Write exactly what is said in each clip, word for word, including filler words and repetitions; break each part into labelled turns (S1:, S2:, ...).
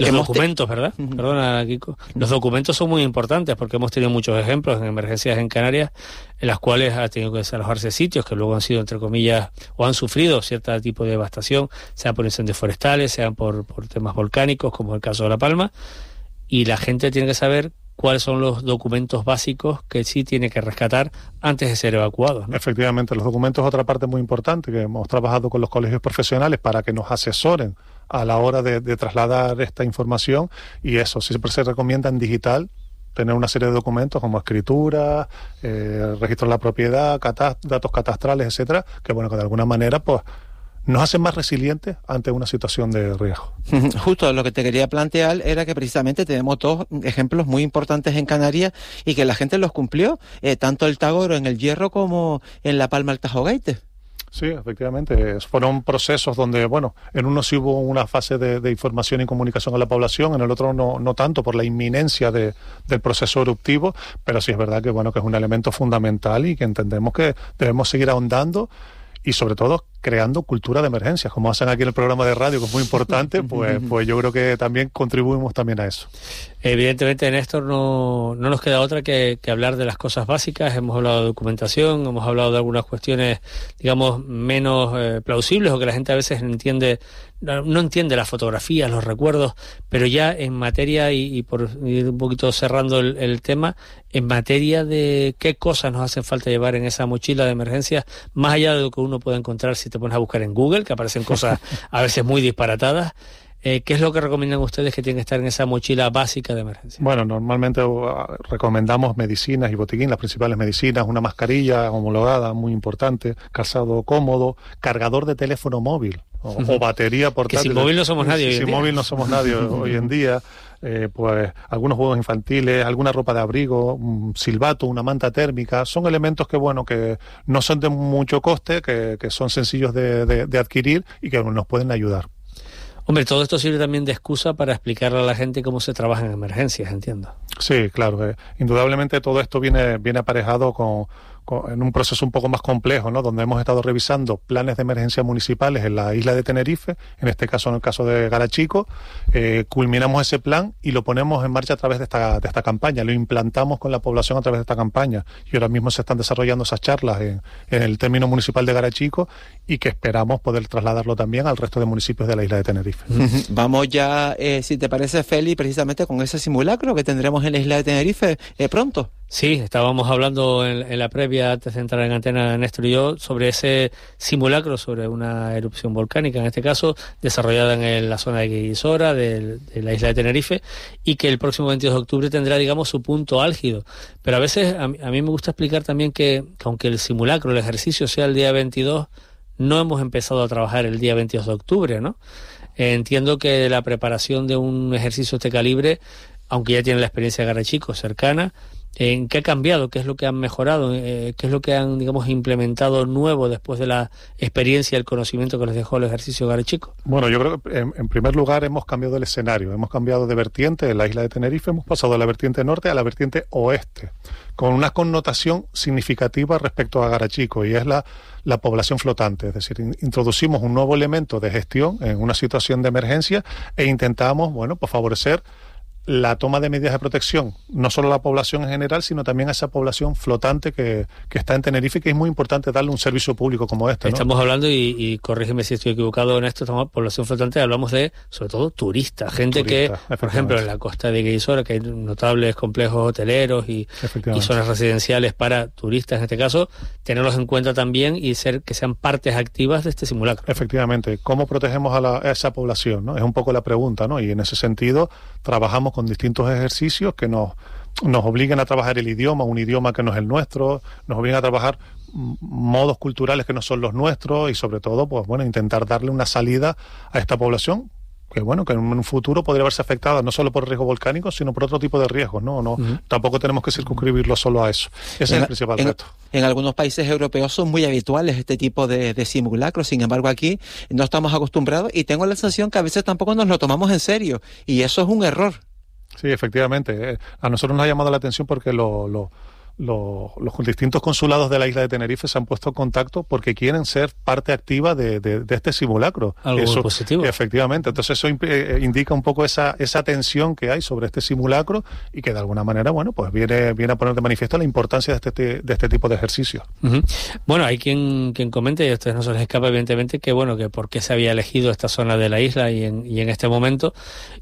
S1: Los documentos, te... ¿verdad? Uh-huh. Perdona, Kiko. Los documentos son muy importantes porque hemos tenido muchos ejemplos en emergencias en Canarias en las cuales ha tenido que desalojarse sitios que luego han sido, entre comillas, o han sufrido cierto tipo de devastación, sea por incendios forestales, sea por, por temas volcánicos, como el caso de La Palma, y la gente tiene que saber cuáles son los documentos básicos que sí tiene que rescatar antes de ser evacuados, ¿no?
S2: Efectivamente, los documentos es otra parte muy importante que hemos trabajado con los colegios profesionales para que nos asesoren a la hora de, de trasladar esta información, y eso siempre se recomienda en digital tener una serie de documentos como escritura, eh, registro de la propiedad, catast- datos catastrales, etcétera, que bueno, que de alguna manera pues nos hacen más resilientes ante una situación de riesgo.
S3: Justo lo que te quería plantear era que precisamente tenemos dos ejemplos muy importantes en Canarias y que la gente los cumplió, eh, tanto el Tagoro en el Hierro como en La Palma el Tajo Gaite.
S2: Sí, efectivamente. Fueron procesos donde, bueno, en uno sí hubo una fase de, de información y comunicación a la población, en el otro no, no tanto por la inminencia de, del proceso eruptivo, pero sí es verdad que, bueno, que es un elemento fundamental y que entendemos que debemos seguir ahondando y sobre todo creando cultura de emergencias, como hacen aquí en el programa de radio, que es muy importante, pues, pues yo creo que también contribuimos también a eso.
S1: Evidentemente, Néstor, no, no nos queda otra que, que hablar de las cosas básicas. Hemos hablado de documentación, hemos hablado de algunas cuestiones, digamos, menos eh, plausibles o que la gente a veces entiende, no, no entiende las fotografías, los recuerdos, pero ya en materia, y, y por ir un poquito cerrando el, el tema, en materia de qué cosas nos hacen falta llevar en esa mochila de emergencias, más allá de lo que uno puede encontrar si te pones a buscar en Google, que aparecen cosas a veces muy disparatadas. Eh, ¿Qué es lo que recomiendan ustedes que tienen que estar en esa mochila básica de emergencia?
S2: Bueno, normalmente uh, recomendamos medicinas y botiquín, las principales medicinas, una mascarilla homologada, muy importante, calzado cómodo, cargador de teléfono móvil o, uh-huh. o batería portátil.
S1: Que sin móvil no somos nadie.
S2: Si, sin móvil no somos nadie hoy en día. Eh, pues algunos juegos infantiles, alguna ropa de abrigo, un silbato, una manta térmica, son elementos que bueno que no son de mucho coste, que, que son sencillos de, de, de adquirir y que nos pueden ayudar.
S1: Hombre, todo esto sirve también de excusa para explicarle a la gente cómo se trabaja en emergencias, entiendo.
S2: Sí, claro. Eh, indudablemente todo esto viene, viene aparejado con, con, en un proceso un poco más complejo, ¿no? Donde hemos estado revisando planes de emergencia municipales en la isla de Tenerife, en este caso en el caso de Garachico, eh, culminamos ese plan y lo ponemos en marcha a través de esta, de esta campaña, lo implantamos con la población a través de esta campaña y ahora mismo se están desarrollando esas charlas en, en el término municipal de Garachico y que esperamos poder trasladarlo también al resto de municipios de la isla de Tenerife.
S3: Vamos ya, eh, si te parece, Feli, precisamente con ese simulacro que tendremos en la isla de Tenerife eh, pronto.
S1: Sí, estábamos hablando en, en la previa, antes de entrar en antena, Néstor y yo, sobre ese simulacro, sobre una erupción volcánica, en este caso, desarrollada en el, la zona de Guisora, de, de la isla de Tenerife, y que el próximo veintidós de octubre tendrá, digamos, su punto álgido. Pero a veces, a, a mí me gusta explicar también que, que aunque el simulacro, el ejercicio sea el día veintidós, no hemos empezado a trabajar el día veintidós de octubre, ¿no? Eh, entiendo que la preparación de un ejercicio de este calibre, aunque ya tiene la experiencia de Garachico cercana, ¿en qué ha cambiado? ¿Qué es lo que han mejorado? Eh, ¿Qué es lo que han, digamos, implementado nuevo después de la experiencia y el conocimiento que les dejó el ejercicio de Garachico?
S2: Bueno, yo creo que en, en primer lugar hemos cambiado el escenario, hemos cambiado de vertiente en la isla de Tenerife, hemos pasado de la vertiente norte a la vertiente oeste, con una connotación significativa respecto a Garachico, y es la, la población flotante. Es decir, in, introducimos un nuevo elemento de gestión en una situación de emergencia e intentamos, bueno, pues favorecer la toma de medidas de protección, no solo a la población en general, sino también a esa población flotante que, que está en Tenerife, que es muy importante darle un servicio público como este, ¿no?
S1: Estamos hablando, y, y corrígeme si estoy equivocado en esto, estamos población flotante, hablamos de, sobre todo, turistas, gente
S2: Turista,
S1: que, por ejemplo, en la costa de Guisora, que hay notables complejos hoteleros y, y zonas residenciales para turistas, en este caso, tenerlos en cuenta también y ser que sean partes activas de este simulacro.
S2: Efectivamente. ¿Cómo protegemos a, la, a esa población, ¿no? Es un poco la pregunta, ¿no? Y en ese sentido trabajamos con distintos ejercicios que nos, nos obliguen a trabajar el idioma, un idioma que no es el nuestro, nos obligan a trabajar modos culturales que no son los nuestros y sobre todo, pues bueno, intentar darle una salida a esta población que bueno, que en un futuro podría verse afectada no solo por riesgo volcánico, sino por otro tipo de riesgos, ¿no? no uh-huh. Tampoco tenemos que circunscribirlo solo a eso. Ese en, es el principal
S3: en,
S2: reto.
S3: En algunos países europeos son muy habituales este tipo de, de simulacros, sin embargo aquí no estamos acostumbrados y tengo la sensación que a veces tampoco nos lo tomamos en serio y eso es un error.
S2: Sí, efectivamente. A nosotros nos ha llamado la atención porque lo... lo Los, los distintos consulados de la isla de Tenerife se han puesto en contacto porque quieren ser parte activa de, de, de este simulacro.
S1: Algo
S2: eso,
S1: muy positivo.
S2: Efectivamente. Entonces eso eh, indica un poco esa, esa tensión que hay sobre este simulacro y que de alguna manera, bueno, pues viene, viene a poner de manifiesto la importancia de este, de este tipo de ejercicios.
S1: Uh-huh. Bueno, hay quien, quien comente, y a ustedes no se les escapa evidentemente, que bueno, que por qué se había elegido esta zona de la isla y en, y en este momento.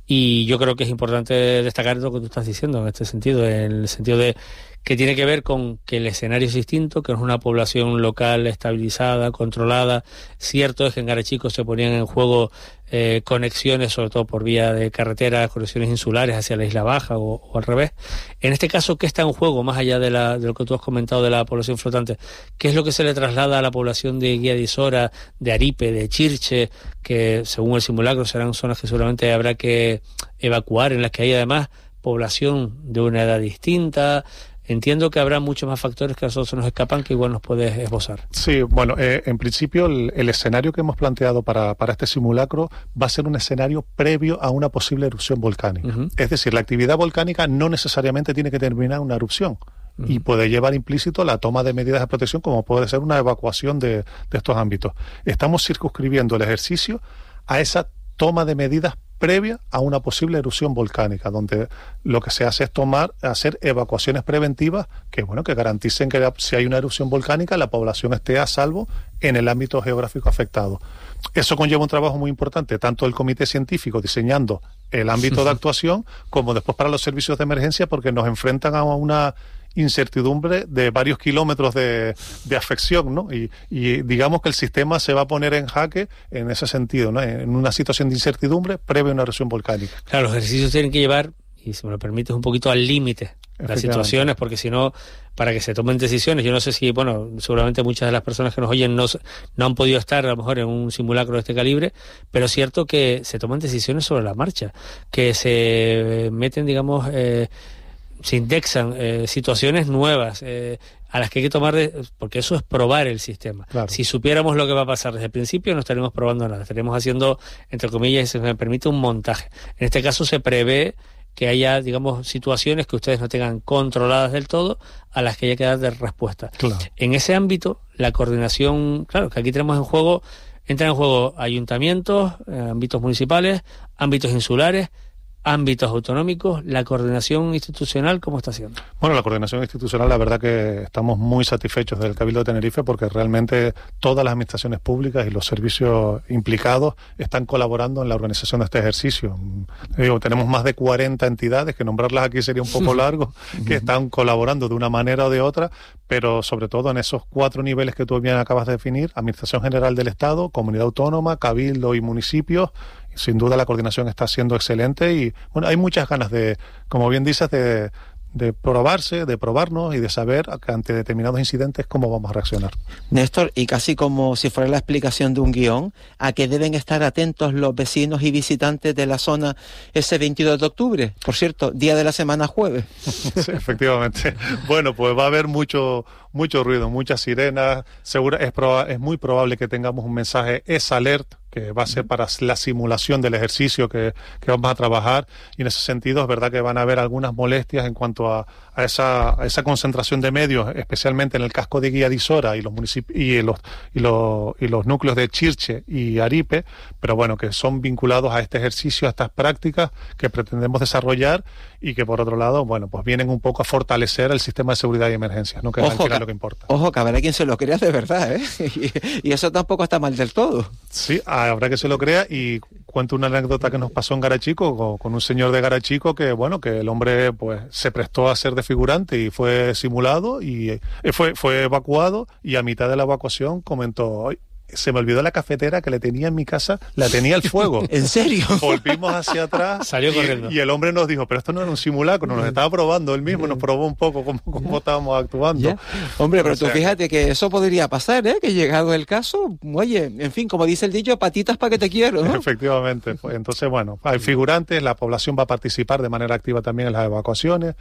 S1: Y yo creo que es importante destacar lo que tú estás diciendo en este sentido, en el sentido de que tiene que ver con que el escenario es distinto, que es una población local estabilizada, controlada. Cierto es que en Garachico se ponían en juego eh, conexiones, sobre todo por vía de carretera, conexiones insulares hacia la Isla Baja o, o al revés. En este caso, ¿qué está en juego, más allá de, la, de lo que tú has comentado de la población flotante? ¿Qué es lo que se le traslada a la población de Guía de Isora, de Aripe, de Chirche, que según el simulacro serán zonas que seguramente habrá que evacuar, en las que hay además población de una edad distinta? Entiendo que habrá muchos más factores que a nosotros nos escapan que igual nos puedes esbozar.
S2: Sí, bueno, eh, en principio el, el escenario que hemos planteado para, para este simulacro va a ser un escenario previo a una posible erupción volcánica. Uh-huh. Es decir, la actividad volcánica no necesariamente tiene que terminar una erupción. Uh-huh. Y puede llevar implícito la toma de medidas de protección, como puede ser una evacuación de, de estos ámbitos. Estamos circunscribiendo el ejercicio a esa toma de medidas previa a una posible erupción volcánica, donde lo que se hace es tomar, hacer evacuaciones preventivas que, bueno, que garanticen que si hay una erupción volcánica, la población esté a salvo en el ámbito geográfico afectado. Eso conlleva un trabajo muy importante, tanto el comité científico diseñando el ámbito de actuación, como después para los servicios de emergencia, porque nos enfrentan a una incertidumbre de varios kilómetros de, de afección, ¿no? Y, y digamos que el sistema se va a poner en jaque en ese sentido, ¿no? En una situación de incertidumbre previa a una erupción volcánica.
S1: Claro, los ejercicios tienen que llevar, y si me lo permites, un poquito al límite las situaciones, porque si no, para que se tomen decisiones, yo no sé si, bueno, seguramente muchas de las personas que nos oyen no, no han podido estar a lo mejor en un simulacro de este calibre, pero es cierto que se toman decisiones sobre la marcha, que se meten, digamos, eh, se indexan eh, situaciones nuevas eh, a las que hay que tomar, de, porque eso es probar el sistema. Claro. Si supiéramos lo que va a pasar desde el principio, no estaríamos probando nada, estaríamos haciendo, entre comillas, si me permite, un montaje. En este caso se prevé que haya, digamos, situaciones que ustedes no tengan controladas del todo, a las que haya que dar de respuesta.
S2: Claro.
S1: En ese ámbito, la coordinación, claro, que aquí tenemos en juego, entran en juego ayuntamientos, eh, ámbitos municipales, ámbitos insulares, ámbitos autonómicos. La coordinación institucional, ¿cómo está siendo?
S2: Bueno, la coordinación institucional, la verdad que estamos muy satisfechos del Cabildo de Tenerife, porque realmente todas las administraciones públicas y los servicios implicados están colaborando en la organización de este ejercicio. Digo, tenemos más de cuarenta entidades, que nombrarlas aquí sería un poco largo, que están colaborando de una manera o de otra, pero sobre todo en esos cuatro niveles que tú bien acabas de definir: Administración General del Estado, Comunidad Autónoma, Cabildo y municipios. Sin duda la coordinación está siendo excelente y, bueno, hay muchas ganas de, como bien dices, de, de probarse, de probarnos y de saber ante determinados incidentes cómo vamos a reaccionar.
S3: Néstor, y casi como si fuera la explicación de un guión, ¿a qué deben estar atentos los vecinos y visitantes de la zona ese veintidós de octubre? Por cierto, día de la semana jueves.
S2: Sí, efectivamente. Bueno, pues va a haber mucho mucho ruido, muchas sirenas. Segura, es, proba, es muy probable que tengamos un mensaje S alert, que va a ser para la simulación del ejercicio que, que vamos a trabajar, y en ese sentido es verdad que van a haber algunas molestias en cuanto a, a, esa, a esa concentración de medios, especialmente en el casco de Guía de Isora y los municipios y los, y, los, y los núcleos de Chirche y Aripe, pero bueno, que son vinculados a este ejercicio, a estas prácticas que pretendemos desarrollar y que por otro lado, bueno, pues vienen un poco a fortalecer el sistema de seguridad y emergencias, ¿no? Que
S3: Ojo,
S2: es lo que importa.
S3: Ojo, que habrá quien se lo crea de verdad, ¿eh? Y, y eso tampoco está mal del todo.
S2: Sí, habrá que se lo crea, y cuento una anécdota que nos pasó en Garachico con, con un señor de Garachico que, bueno, que el hombre pues se prestó a ser de figurante y fue simulado y eh, fue, fue evacuado, y a mitad de la evacuación comentó: se me olvidó la cafetera que le tenía en mi casa, la tenía al fuego.
S3: ¿En serio?
S2: Volvimos hacia atrás.
S1: Salió
S2: y,
S1: corriendo.
S2: Y el hombre nos dijo, pero esto no era un simulacro, nos estaba probando, él mismo nos probó un poco cómo, cómo estábamos actuando.
S3: ¿Ya? Hombre, pero o sea, tú fíjate que eso podría pasar, ¿eh? Que llegado el caso, oye, en fin, como dice el dicho, patitas para que te quiero, ¿no?
S2: Efectivamente. Pues, entonces, bueno, hay figurantes, la población va a participar de manera activa también en las evacuaciones.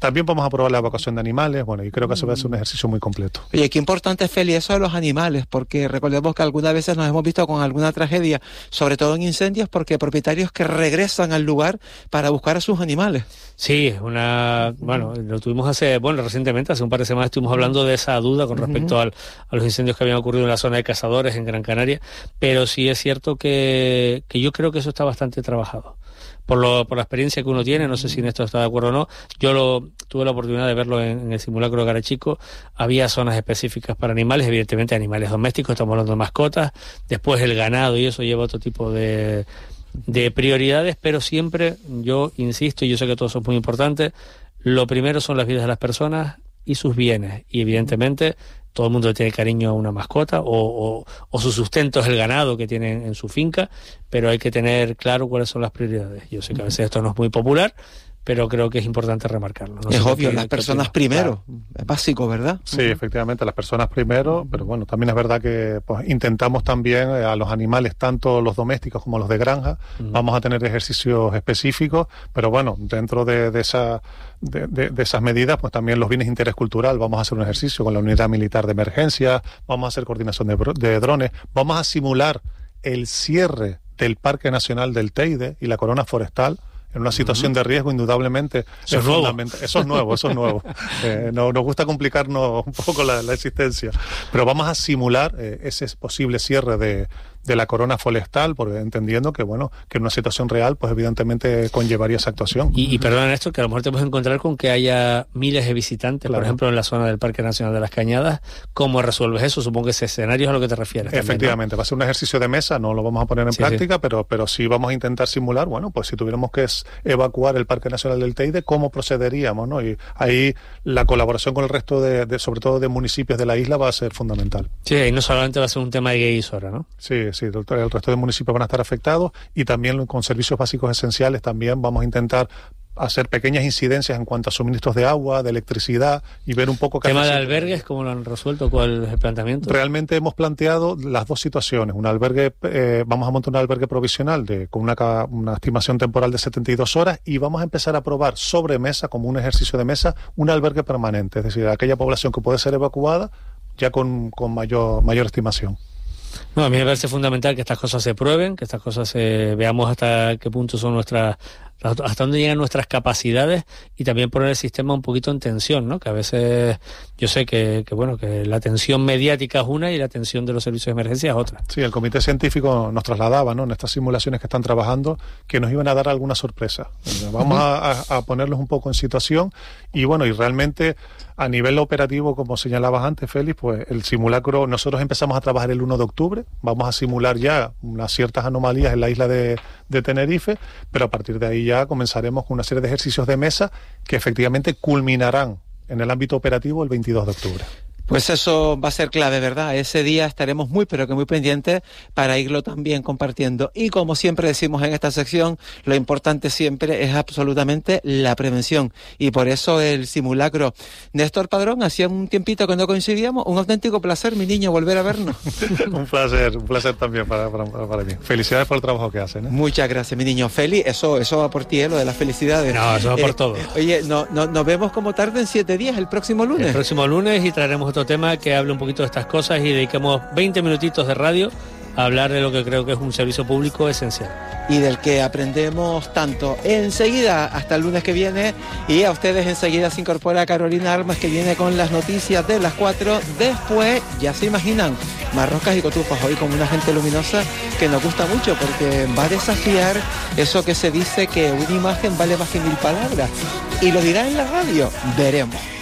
S2: También vamos a probar la evacuación de animales, bueno, y creo que eso va a ser un ejercicio muy completo.
S3: Oye, qué importante es, Feli, eso de los animales, porque recordemos que algunas veces nos hemos visto con alguna tragedia, sobre todo en incendios, porque propietarios que regresan al lugar para buscar a sus animales.
S1: Sí, una, bueno, lo tuvimos hace, bueno, recientemente, hace un par de semanas estuvimos hablando de esa duda con respecto uh-huh. al, a los incendios que habían ocurrido en la zona de Cazadores, en Gran Canaria, pero sí es cierto que, que yo creo que eso está bastante trabajado. Por, lo, por la experiencia que uno tiene, no sé si Néstor está de acuerdo o no, yo lo, tuve la oportunidad de verlo en, en el simulacro de Garachico, había zonas específicas para animales, evidentemente animales domésticos, estamos hablando de mascotas, después el ganado y eso lleva otro tipo de, de prioridades, pero siempre, yo insisto, y yo sé que todo eso es muy importante, lo primero son las vidas de las personas y sus bienes, y evidentemente todo el mundo le tiene cariño a una mascota o, o, o su sustento es el ganado que tienen en su finca, pero hay que tener claro cuáles son las prioridades. Yo sé que a veces esto no es muy popular, pero creo que es importante remarcarlo. No
S3: es
S1: sé
S3: obvio,
S1: qué,
S3: las
S1: qué
S3: personas
S1: opina.
S3: primero,
S1: Claro.
S3: Es básico, ¿verdad?
S2: Sí, uh-huh. efectivamente, las personas primero, pero bueno, también es verdad que pues, intentamos también eh, a los animales, tanto los domésticos como los de granja, uh-huh. vamos a tener ejercicios específicos, pero bueno, dentro de, de, esa, de, de, de esas medidas, pues también los bienes de interés cultural, vamos a hacer un ejercicio con la unidad militar de emergencia, vamos a hacer coordinación de, de drones, vamos a simular el cierre del Parque Nacional del Teide y la Corona Forestal, en una situación uh-huh. de riesgo, indudablemente.
S1: Eso es, es nuevo.
S2: Eso es nuevo, eso es nuevo. Eh, no, nos gusta complicarnos un poco la, la existencia. Pero vamos a simular eh, ese posible cierre de, de la corona forestal, porque entendiendo que, bueno, que en una situación real, pues evidentemente conllevaría esa actuación.
S1: Y, y perdona esto, que a lo mejor te puedes encontrar con que haya miles de visitantes, claro. por ejemplo, en la zona del Parque Nacional de las Cañadas. ¿Cómo resuelves eso? Supongo que ese escenario es a lo que te refieres.
S2: Efectivamente, también, ¿no? Va a ser un ejercicio de mesa, no lo vamos a poner en sí, práctica, sí. Pero, pero sí vamos a intentar simular, bueno, pues si tuviéramos que evacuar el Parque Nacional del Teide, ¿cómo procederíamos, no? Y ahí la colaboración con el resto de, de, sobre todo de municipios de la isla, va a ser fundamental.
S1: Sí, y no solamente va a ser un tema de Gueguisora, ¿no?
S2: Sí, sí, doctor, el resto de municipios van a estar afectados y también con servicios básicos esenciales también vamos a intentar hacer pequeñas incidencias en cuanto a suministros de agua, de electricidad y ver un poco...
S1: ¿El tema de albergues, cómo lo han resuelto? ¿Cuál es el planteamiento?
S2: Realmente hemos planteado las dos situaciones. Un albergue, eh, vamos a montar un albergue provisional de, con una, una estimación temporal de setenta y dos horas y vamos a empezar a probar sobre mesa, como un ejercicio de mesa, un albergue permanente, es decir, aquella población que puede ser evacuada ya con, con mayor, mayor estimación.
S1: No, a mí me parece fundamental que estas cosas se prueben, que estas cosas se, veamos hasta qué punto son nuestras, hasta dónde llegan nuestras capacidades y también poner el sistema un poquito en tensión, ¿no? Que a veces yo sé que, que bueno, que la tensión mediática es una y la tensión de los servicios de emergencia es otra.
S2: Sí, el comité científico nos trasladaba, ¿no? En estas simulaciones que están trabajando, que nos iban a dar alguna sorpresa. Vamos uh-huh. a, a ponerlos un poco en situación y bueno, y realmente a nivel operativo, como señalabas antes, Félix, pues el simulacro, nosotros empezamos a trabajar el uno de octubre, vamos a simular ya unas ciertas anomalías en la isla de, de Tenerife, pero a partir de ahí ya comenzaremos con una serie de ejercicios de mesa que efectivamente culminarán en el ámbito operativo el veintidós de octubre.
S3: Pues eso va a ser clave, ¿verdad? Ese día estaremos muy, pero que muy pendientes para irlo también compartiendo. Y como siempre decimos en esta sección, lo importante siempre es absolutamente la prevención. Y por eso el simulacro. Néstor Padrón, hacía un tiempito que no coincidíamos. Un auténtico placer, mi niño, volver a vernos.
S2: un placer, un placer también para, para, para mí. Felicidades por el trabajo que hacen, ¿eh?
S3: Muchas gracias, mi niño. Feli, eso, eso va por ti, ¿eh? Lo de las felicidades.
S1: No, eso va por
S3: eh,
S1: todo.
S3: Oye, no, no, nos vemos como tarde en siete días, el próximo lunes.
S1: El próximo lunes y traeremos otro tema que hable un poquito de estas cosas y dediquemos veinte minutitos de radio a hablar de lo que creo que es un servicio público esencial.
S3: Y del que aprendemos tanto. Enseguida, hasta el lunes que viene, y a ustedes enseguida se incorpora Carolina Armas, que viene con las noticias de las cuatro. Después, ya se imaginan, Marrocas y Cotufas, hoy con una gente luminosa que nos gusta mucho, porque va a desafiar eso que se dice que una imagen vale más que mil palabras. Y lo dirá en la radio. Veremos.